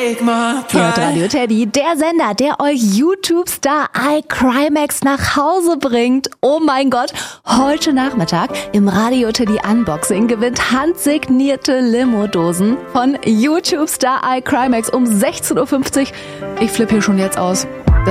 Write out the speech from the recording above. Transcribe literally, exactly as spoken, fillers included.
Hier hat Radio Teddy, der Sender, der euch YouTube-Star iCrimex nach Hause bringt. Oh mein Gott, heute Nachmittag im Radio Teddy Unboxing gewinnt handsignierte Limo-Dosen von YouTube-Star iCrimex um sechzehn Uhr fünfzig. Ich flippe hier schon jetzt aus.